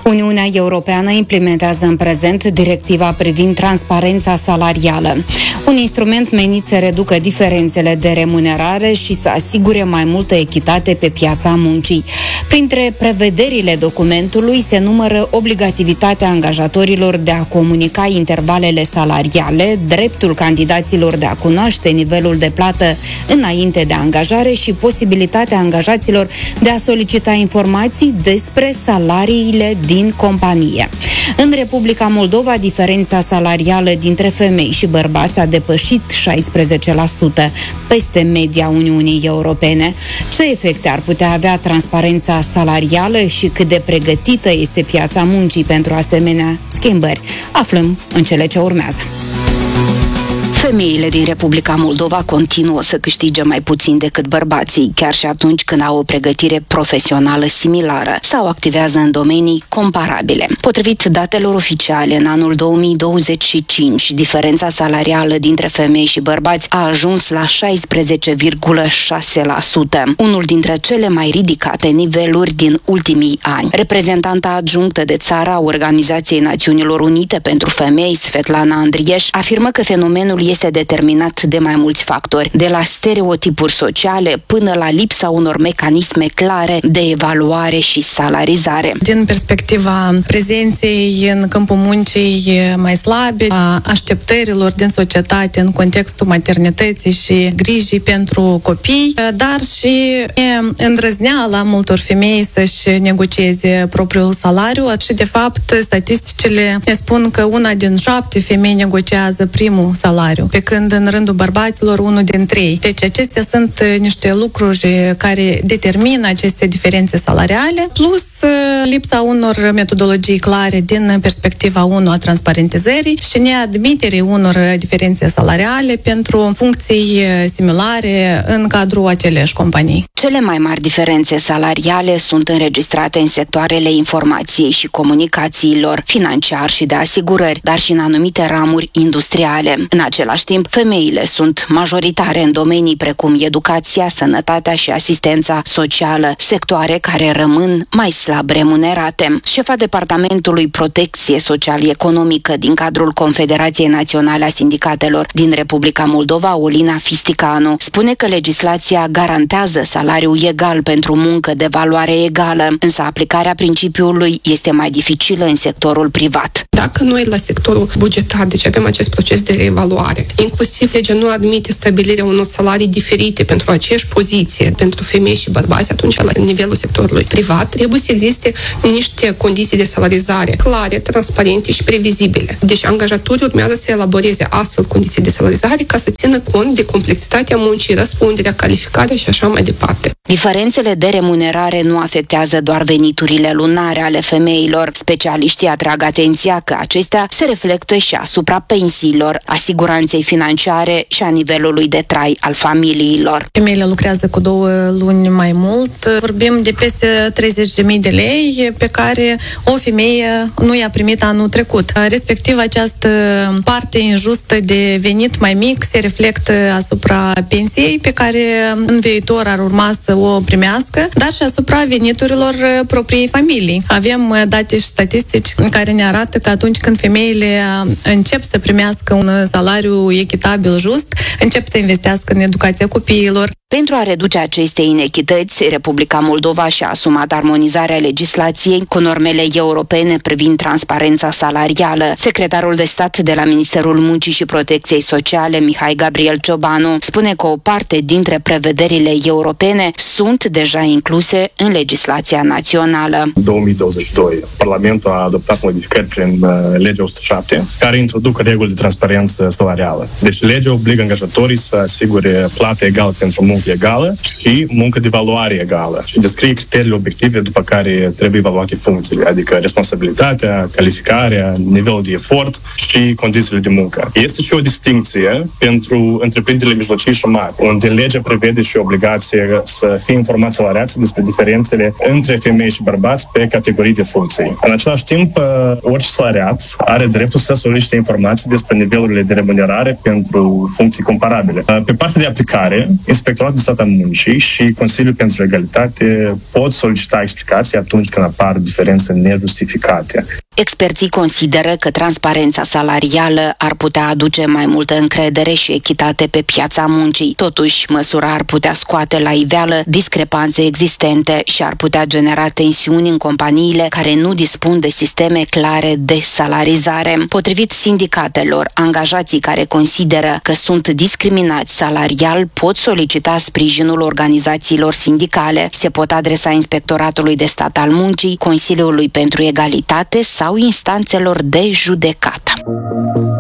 Uniunea Europeană implementează în prezent directiva privind transparența salarială, un instrument menit să reducă diferențele de remunerare și să asigure mai multă echitate pe piața muncii. Printre prevederile documentului se numără obligativitatea angajatorilor de a comunica intervalele salariale, dreptul candidaților de a cunoaște nivelul de plată înainte de angajare și posibilitatea angajaților de a solicita informații despre salariile din companie. În Republica Moldova, diferența salarială dintre femei și bărbați a depășit 16%, peste media Uniunii Europene. Ce efecte ar putea avea transparența salarială și cât de pregătită este piața muncii pentru asemenea schimbări? Aflăm în cele ce urmează. Femeile din Republica Moldova continuă să câștige mai puțin decât bărbații, chiar și atunci când au o pregătire profesională similară sau activează în domenii comparabile. Potrivit datelor oficiale, în anul 2025, diferența salarială dintre femei și bărbați a ajuns la 16,6%, unul dintre cele mai ridicate niveluri din ultimii ani. Reprezentanta adjunctă de țară a Organizației Națiunilor Unite pentru Femei, Svetlana Andrieș, afirmă că fenomenul este determinat de mai mulți factori, de la stereotipuri sociale până la lipsa unor mecanisme clare de evaluare și salarizare. Din perspectiva prezenței în câmpul muncii mai slabe, a așteptărilor din societate în contextul maternității și grijii pentru copii, dar și îndrăzneala multor femei să-și negocieze propriul salariu și, de fapt, statisticile ne spun că 1 din 7 femei negociază primul salariu, pe când în rândul bărbaților 1 din 3. Deci acestea sunt niște lucruri care determină aceste diferențe salariale, plus lipsa unor metodologii clare din perspectiva 1 a transparentizării și neadmiterii unor diferențe salariale pentru funcții similare în cadrul aceleiași companii. Cele mai mari diferențe salariale sunt înregistrate în sectoarele informației și comunicațiilor, financiar și de asigurări, dar și în anumite ramuri industriale. În același timp, femeile sunt majoritare în domenii precum educația, sănătatea și asistența socială, sectoare care rămân mai slab remunerate. Șefa Departamentului Protecție Social-Economică din cadrul Confederației Naționale a Sindicatelor din Republica Moldova, Olina Fisticanu, spune că legislația garantează salariu egal pentru muncă de valoare egală, însă aplicarea principiului este mai dificilă în sectorul privat. Dacă noi la sectorul bugetar, deci avem acest proces de evaluare, inclusiv legea nu admite stabilirea unor salarii diferite pentru aceeași poziție, pentru femei și bărbați, atunci la nivelul sectorului privat trebuie să existe niște condiții de salarizare clare, transparente și previzibile. Deci angajatorii urmează să elaboreze astfel condiții de salarizare ca să țină cont de complexitatea muncii, răspunderea, calificarea și așa mai departe. Diferențele de remunerare nu afectează doar veniturile lunare ale femeilor. Specialiștii atrag atenția că acestea se reflectă și asupra pensiilor, a siguranței financiare și a nivelului de trai al familiilor. Femeile lucrează cu 2 luni mai mult. Vorbim de peste 30.000 de lei pe care o femeie nu i-a primit anul trecut. Respectiv, această parte injustă de venit mai mic se reflectă asupra pensiei pe care în viitor ar urma să o primească, dar și asupra veniturilor propriei familii. Avem date și statistici care ne arată că atunci când femeile încep să primească un salariu echitabil, just, încep să investească în educația copiilor. Pentru a reduce aceste inechități, Republica Moldova și-a asumat armonizarea legislației cu normele europene privind transparența salarială. Secretarul de stat de la Ministerul Muncii și Protecției Sociale, Mihai Gabriel Ciobanu, spune că o parte dintre prevederile europene sunt deja incluse în legislația națională. În 2022, Parlamentul a adoptat modificări prin legea 107, care introduc reguli de transparență salarială. Deci legea obligă angajatorii să asigure plată egală pentru muncă egală și muncă de valoare egală și descrie criteriile obiective după care trebuie evaluate funcțiile, adică responsabilitatea, calificarea, nivelul de efort și condițiile de muncă. Este și o distincție pentru întreprinderile mijlocii și mari, unde legea prevede și obligație să fie informați salariații despre diferențele între femei și bărbați pe categorii de funcții. În același timp, orice salariat are dreptul să solicite informații despre nivelurile de remunerare pentru funcții comparabile. Pe partea de aplicare, Inspectoratul Inspectoratul de Stat al Muncii și Consiliul pentru Egalitate pot solicita explicații atunci când apar diferențe nejustificate. Experții consideră că transparența salarială ar putea aduce mai multă încredere și echitate pe piața muncii. Totuși, măsura ar putea scoate la iveală discrepanțe existente și ar putea genera tensiuni în companiile care nu dispun de sisteme clare de salarizare. Potrivit sindicatelor, angajații care consideră că sunt discriminați salarial pot solicita sprijinul organizațiilor sindicale. Se pot adresa Inspectoratului de Stat al Muncii, Consiliului pentru Egalitate sau instanțelor de judecată.